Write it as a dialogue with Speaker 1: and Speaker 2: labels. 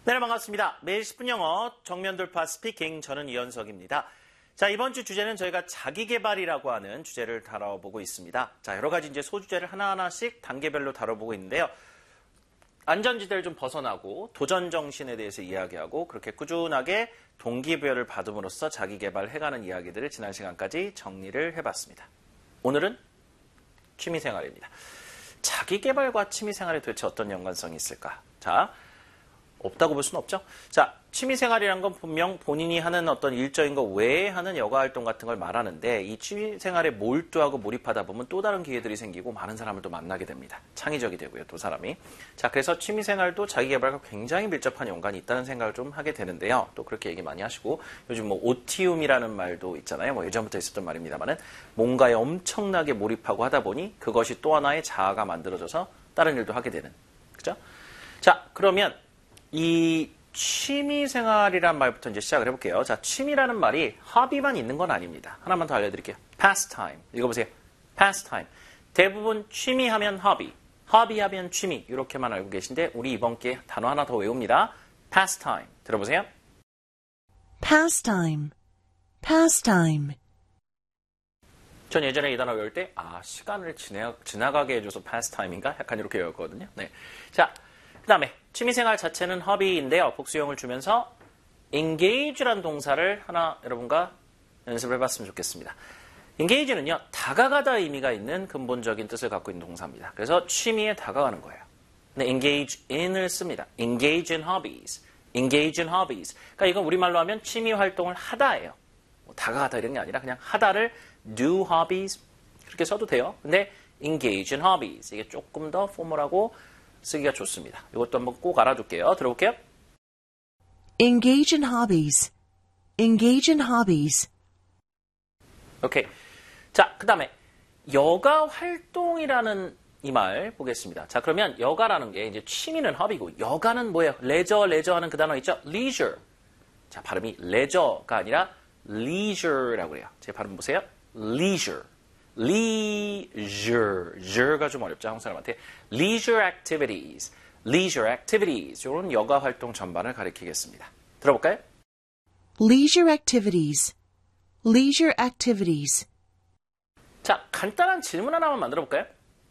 Speaker 1: 네, 반갑습니다. 매일 10분 영어 정면 돌파 스피킹, 저는 이현석입니다. 자, 이번 주 주제는 저희가 자기계발이라고 하는 주제를 다뤄보고 있습니다. 자, 여러 가지 이제 소주제를 하나하나씩 단계별로 다뤄보고 있는데요. 안전지대를 좀 벗어나고 도전 정신에 대해서 이야기하고 그렇게 꾸준하게 동기부여를 받음으로써 자기계발을 해가는 이야기들을 지난 시간까지 정리를 해봤습니다. 오늘은 취미생활입니다. 자기계발과 취미생활에 도대체 어떤 연관성이 있을까? 자, 없다고 볼 수는 없죠. 자, 취미생활이란 건 분명 본인이 하는 어떤 일적인 것 외에 하는 여가활동 같은 걸 말하는데 이 취미생활에 몰두하고 몰입하다 보면 또 다른 기회들이 생기고 많은 사람을 또 만나게 됩니다. 창의적이 되고요, 또 사람이. 자, 그래서 취미생활도 자기계발과 굉장히 밀접한 연관이 있다는 생각을 좀 하게 되는데요. 또 그렇게 얘기 많이 하시고 요즘 뭐 오티움이라는 말도 있잖아요. 뭐 예전부터 있었던 말입니다만은 뭔가에 엄청나게 몰입하고 하다 보니 그것이 또 하나의 자아가 만들어져서 다른 일도 하게 되는. 그죠? 자, 그러면 이 취미생활이란 말부터 이제 시작을 해볼게요. 자, 취미라는 말이 허비만 있는 건 아닙니다. 하나만 더 알려드릴게요. pastime. 읽어보세요. pastime. 대부분 취미하면 허비, 허비하면 취미 이렇게만 알고 계신데 우리 이번 기회에 단어 하나 더 외웁니다. pastime. 들어보세요.
Speaker 2: pastime, pastime.
Speaker 1: 전 예전에 이 단어 외울 때 시간을 지나가게 해줘서 pastime인가? 약간 이렇게 외웠거든요. 네. 자, 그 다음에 취미생활 자체는 허비인데요. 복수형을 주면서 engage란 동사를 하나 여러분과 연습을 해봤으면 좋겠습니다. engage는요, 다가가다 의미가 있는 근본적인 뜻을 갖고 있는 동사입니다. 그래서 취미에 다가가는 거예요. 근데 engage in을 씁니다. engage in hobbies. engage in hobbies. 그러니까 이건 우리말로 하면 취미 활동을 하다예요. 뭐 다가가다 이런 게 아니라 그냥 하다를 do hobbies 그렇게 써도 돼요. 근데 engage in hobbies. 이게 조금 더 포멀하고 쓰기가 좋습니다. 이것도 한번 꼭 알아둘게요. 들어볼게요.
Speaker 2: Engage in hobbies. Engage in hobbies.
Speaker 1: 오케이. 자, 그 다음에 여가 활동이라는 이 말 보겠습니다. 자, 그러면 여가라는 게 이제 취미는 허비고 여가는 뭐예요? 레저 하는 그 단어 있죠? leisure. 자, 발음이 레저가 아니라 leisure라고 그래요. 제 발음 보세요. leisure. leisure가 좀 어렵죠, 한국 사람한테. leisure activities, 이런 여가 활동 전반을 가리키겠습니다. 들어볼까요?
Speaker 2: Leisure activities. Leisure activities.
Speaker 1: 자, 간단한 질문 하나만 만들어 볼까요?